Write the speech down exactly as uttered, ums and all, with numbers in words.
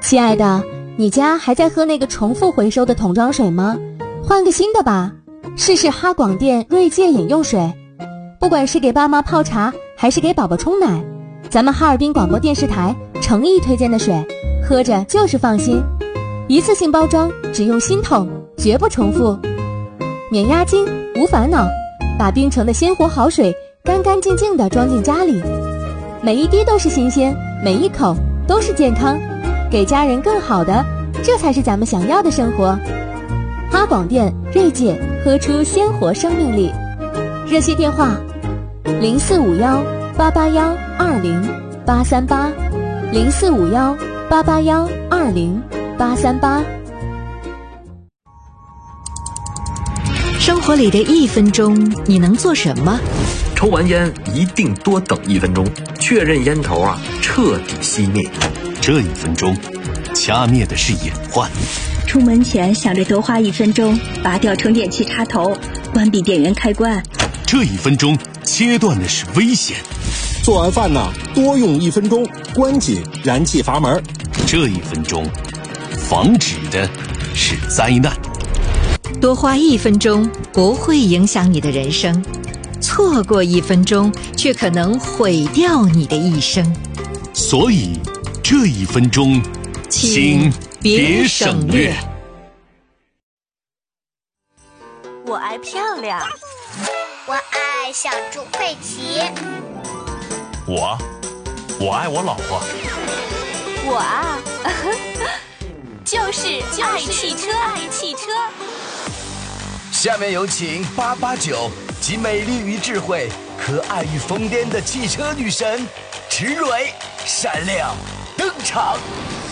亲爱的，你家还在喝那个重复回收的桶装水吗？换个新的吧，试试哈广电锐界饮用水。不管是给爸妈泡茶，还是给宝宝冲奶，咱们哈尔滨广播电视台诚意推荐的水，喝着就是放心。一次性包装，只用新桶，绝不重复，免押金，无烦恼，把冰城的鲜活好水干干净净地装进家里，每一滴都是新鲜，每一口都是健康，给家人更好的，这才是咱们想要的生活。哈广电锐界，喝出鲜活生命力。热线电话零四五幺八八幺二零八三八，零四五幺八八幺二零八三八。 生活里的一分钟，你能做什么？ 抽完烟一定多等一分钟，确认烟头啊彻底熄灭。 这一分钟，掐灭的是隐患。 出门前想着多花一分钟，拔掉充电器插头，关闭电源开关。 这一分钟，切断的是危险。 做完饭呢，多用一分钟，关紧燃气阀门。 这一分钟，防止的是灾难。 多花一分钟不会影响你的人生，错过一分钟却可能毁掉你的一生。 所以这一分钟，请别省略。 我爱漂亮， 我爱小猪佩奇。 我，我爱我老婆。 我啊，就是爱汽车，爱汽车。 下面有请八八九，集美丽与智慧、可爱与疯癫的汽车女神池蕊闪亮登场。